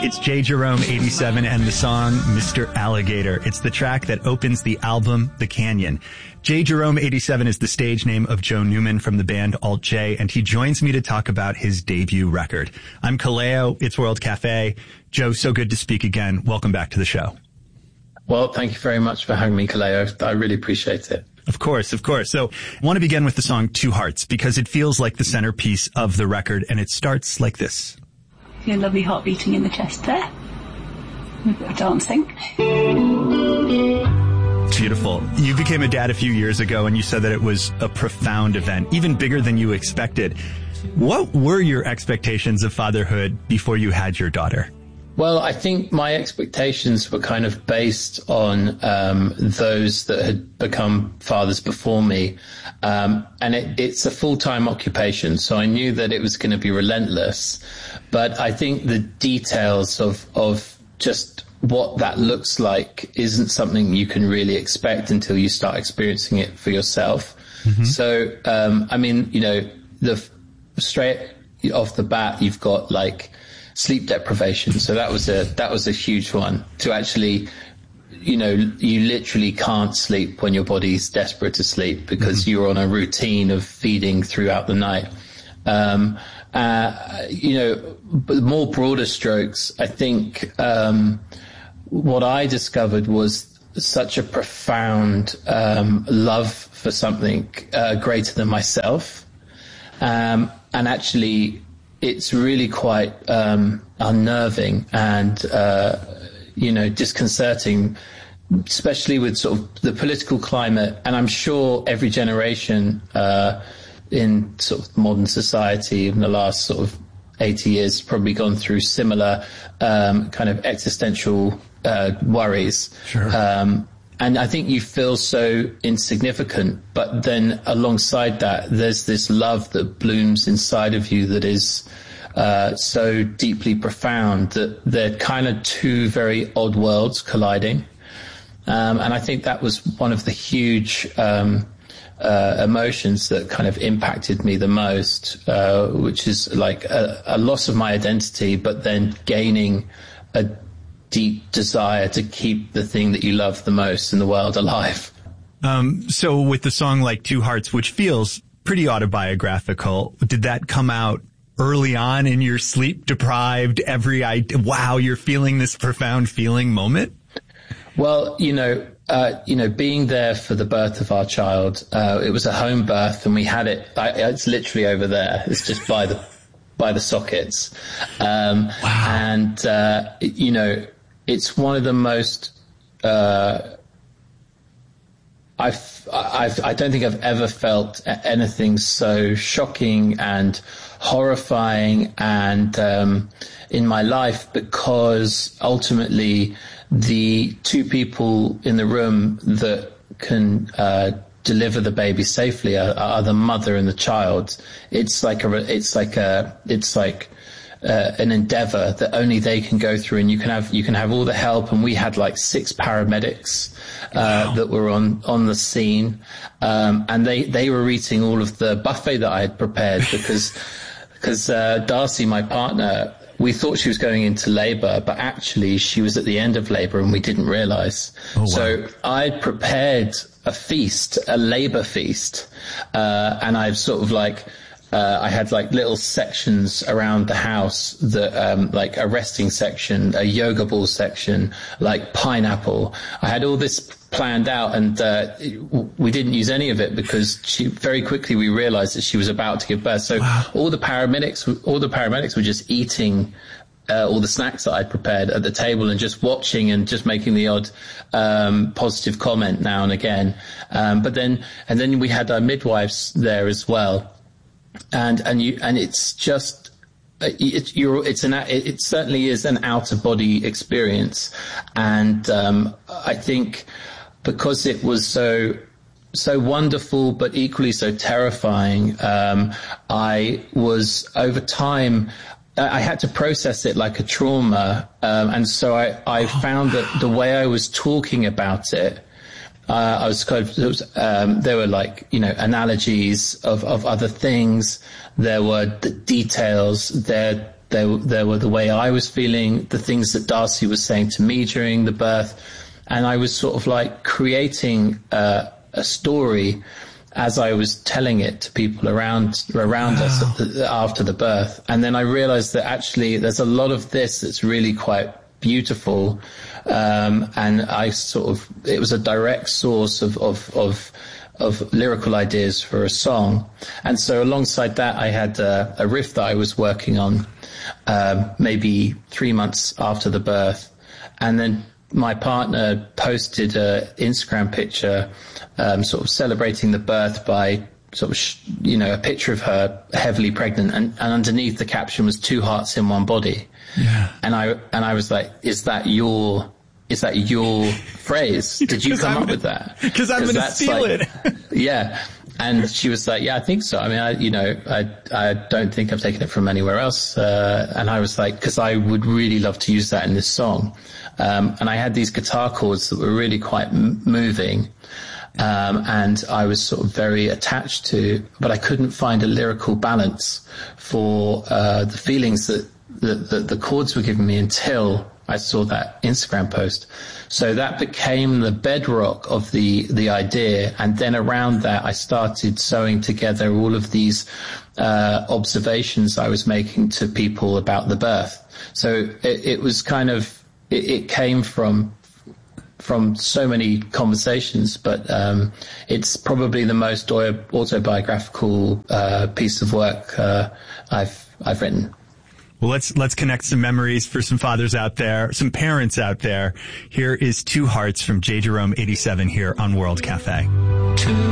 It's J. Jerome 87 and the song Mr. Alligator. It's the track that opens the album The Canyon. J. Jerome 87 is the stage name of Joe Newman from the band Alt J, and he joins me to talk about his debut record. I'm Kaleo. It's World Cafe. Joe, so good to speak again. Welcome back to the show. Well, thank you very much for having me, Kaleo. I really appreciate it. Of course, of course. So I want to begin with the song Two Hearts because it feels like the centerpiece of the record, and it starts like this. Your lovely heart beating in the chest there. A bit of dancing. Beautiful. You became a dad a few years ago, and you said that it was a profound event, even bigger than you expected. What were your expectations of fatherhood before you had your daughter? Well, I think my expectations were kind of based on those that had become fathers before me. And it's a full-time occupation, so I knew that it was going to be relentless. But I think the details of just what that looks like isn't something you can really expect until you start experiencing it for yourself. Mm-hmm. So, I mean, you know, straight off the bat, you've got like sleep deprivation. So that was a huge one to actually, you know, you literally can't sleep when your body's desperate to sleep because mm-hmm. you're on a routine of feeding throughout the night. You know, but more broader strokes, I think, what I discovered was such a profound, love for something, greater than myself. And actually, it's really quite unnerving and, you know, disconcerting, especially with sort of the political climate. And I'm sure every generation in sort of modern society in the last sort of 80 years has probably gone through similar kind of existential worries. Sure. And I think you feel so insignificant, but then alongside that, there's this love that blooms inside of you that is so deeply profound that they're kind of two very odd worlds colliding. And I think that was one of the huge emotions that kind of impacted me the most, which is like a loss of my identity, but then gaining a deep desire to keep the thing that you love the most in the world alive. So with the song like Two Hearts, which feels pretty autobiographical, did that come out early on in your sleep deprived, wow, you're feeling this profound feeling moment? Well, you know, being there for the birth of our child, it was a home birth and we had it, it's literally over there. It's just by the sockets. Wow. And, you know, it's one of the most, I don't think I've ever felt anything so shocking and horrifying and, in my life, because ultimately the two people in the room that can, deliver the baby safely are the mother and the child. It's like an endeavor that only they can go through, and you can have all the help. And we had like 6 paramedics wow. that were on the scene, and they were eating all of the buffet that I had prepared because Darcy, my partner, we thought she was going into labor, but actually she was at the end of labor and we didn't realize. Oh, wow. So I'd prepared a feast, a labor feast, and I've sort of like, I had like little sections around the house that, like a resting section, a yoga ball section, like pineapple. I had all this planned out and, we didn't use any of it because very quickly we realized that she was about to give birth. So wow. all the paramedics were just eating, all the snacks that I'd prepared at the table and just watching and just making the odd, positive comment now and again. And then we had our midwives there as well. And it's just, it certainly is an out of body experience. And, I think because it was so wonderful, but equally so terrifying, I was over time, I had to process it like a trauma. And so I found that the way I was talking about it, I was kind of, there were like, you know, analogies of other things. There were the details. There there were the way I was feeling, the things that Darcy was saying to me during the birth. And I was sort of like creating a story as I was telling it to people around us after the birth. And then I realized that actually there's a lot of this that's really quite beautiful. And it was a direct source of lyrical ideas for a song. And so alongside that, I had a riff that I was working on, maybe 3 months after the birth. And then my partner posted an Instagram picture, sort of celebrating the birth by sort of, a picture of her heavily pregnant, and underneath the caption was 2 hearts in one body. Yeah. And I was like, is that your phrase? Did you come up with that? Because I'm going to steal it. Yeah. And she was like, yeah, I think so. I mean, I don't think I've taken it from anywhere else. And I was like, because I would really love to use that in this song. And I had these guitar chords that were really quite moving. And I was sort of very attached to, but I couldn't find a lyrical balance for the feelings that the chords were giving me until I saw that Instagram post. So that became the bedrock of the idea. And then around that, I started sewing together all of these observations I was making to people about the birth. So it was kind of, it came from so many conversations, but it's probably the most autobiographical piece of work I've written. Well, let's connect some memories for some fathers out there, some parents out there. Here is 2 Hearts from J. Jerome 87 here on World Cafe.